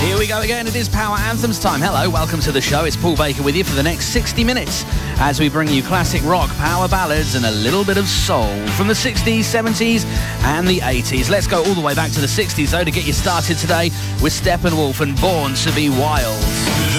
Here we go again. It is Power Anthems time. Hello, welcome to the show. It's Paul Baker with you for the next 60 minutes as we bring you classic rock, power ballads and a little bit of soul from the 60s, 70s and the 80s. Let's go all the way back to the 60s though to get you started today with Steppenwolf and Born to be Wild.